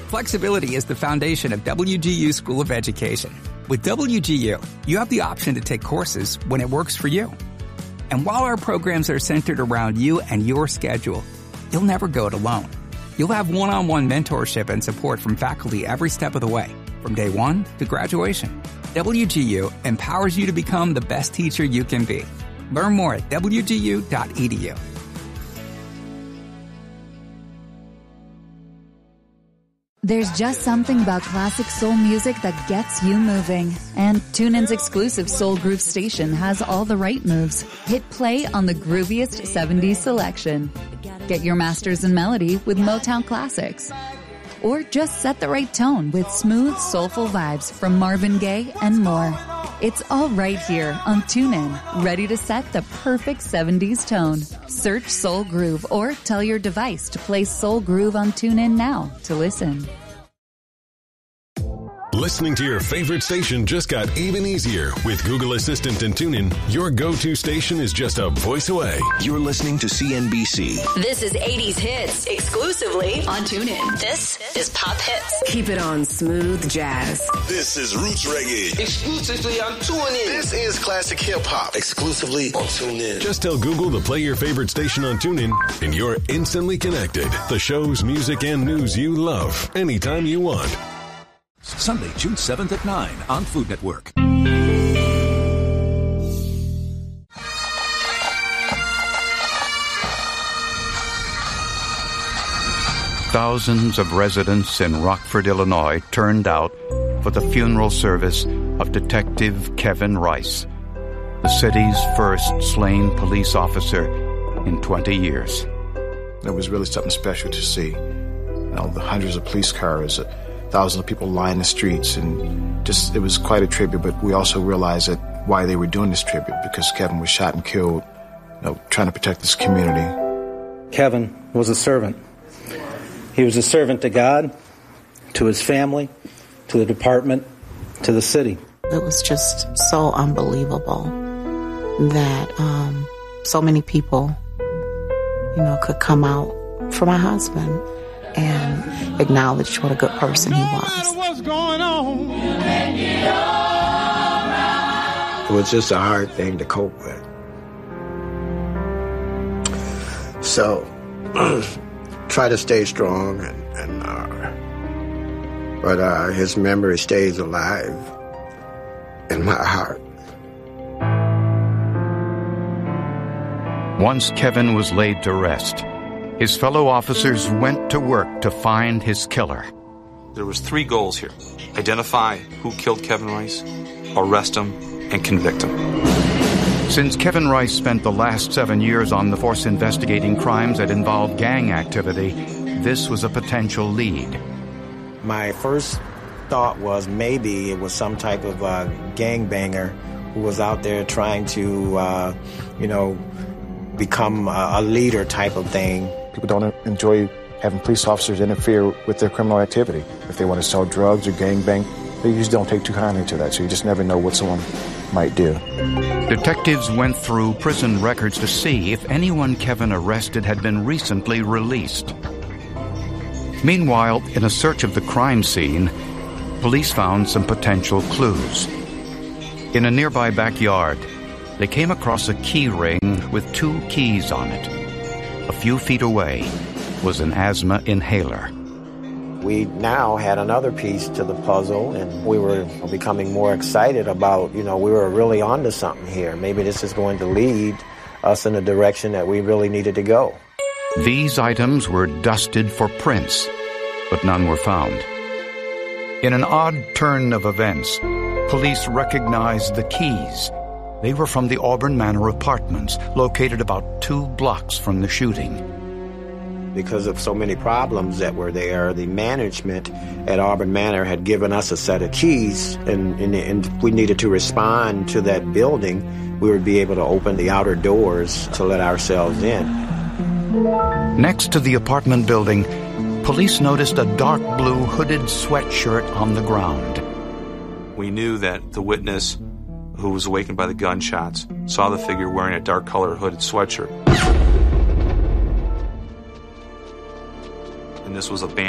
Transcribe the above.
Flexibility is the foundation of WGU School of Education. With WGU, you have the option to take courses when it works for you. And while our programs are centered around you and your schedule, you'll never go it alone. You'll have one-on-one mentorship and support from faculty every step of the way, from day one to graduation. WGU empowers you to become the best teacher you can be. Learn more at wgu.edu. There's just something about classic soul music that gets you moving. And TuneIn's exclusive Soul Groove station has all the right moves. Hit play on the grooviest 70s selection. Get your masters in melody with Motown classics. Or just set the right tone with smooth, soulful vibes from Marvin Gaye and more. It's all right here on TuneIn, ready to set the perfect 70s tone. Search Soul Groove or tell your device to play Soul Groove on TuneIn now to listen. Listening to your favorite station just got even easier. With Google Assistant and TuneIn, your go-to station is just a voice away. You're listening to CNBC. This is 80s Hits, exclusively on TuneIn. This is Pop Hits. Keep it on Smooth Jazz. This is Roots Reggae, exclusively on TuneIn. This is Classic Hip Hop, exclusively on TuneIn. Just tell Google to play your favorite station on TuneIn, and you're instantly connected. The shows, music, and news you love, anytime you want. Sunday, June 7th at 9 on Food Network. Thousands of residents in Rockford, Illinois turned out for the funeral service of Detective Kevin Rice, the city's first slain police officer in 20 years. It was really something special to see. The hundreds of police cars, thousands of people lying in the streets, and just, it was quite a tribute, but we also realized that why they were doing this tribute, because Kevin was shot and killed, trying to protect this community. Kevin was a servant. He was a servant to God, to his family, to the department, to the city. It was just so unbelievable that so many people, could come out for my husband and acknowledge what a good person he was. What's going on? It was just a hard thing to cope with. So, try to stay strong, but his memory stays alive in my heart. Once Kevin was laid to rest, his fellow officers went to work to find his killer. There was 3 goals here. Identify who killed Kevin Rice, arrest him, and convict him. Since Kevin Rice spent the last 7 years on the force investigating crimes that involved gang activity, this was a potential lead. My first thought was maybe it was some type of gangbanger who was out there trying to, become a leader type of thing. People don't enjoy having police officers interfere with their criminal activity. If they want to sell drugs or gangbang, they usually don't take too kindly to that, so you just never know what someone might do. Detectives went through prison records to see if anyone Kevin arrested had been recently released. Meanwhile, in a search of the crime scene, police found some potential clues. In a nearby backyard, they came across a key ring with 2 keys on it. A few feet away was an asthma inhaler. We now had another piece to the puzzle, and we were becoming more excited about, we were really onto something here. Maybe this is going to lead us in the direction that we really needed to go. These items were dusted for prints, but none were found. In an odd turn of events, police recognized the keys. They were from the Auburn Manor apartments, located about 2 blocks from the shooting. Because of so many problems that were there, the management at Auburn Manor had given us a set of keys, and if we needed to respond to that building, we would be able to open the outer doors to let ourselves in. Next to the apartment building, police noticed a dark blue hooded sweatshirt on the ground. We knew that the witness, who was awakened by the gunshots, saw the figure wearing a dark-colored hooded sweatshirt. And this was a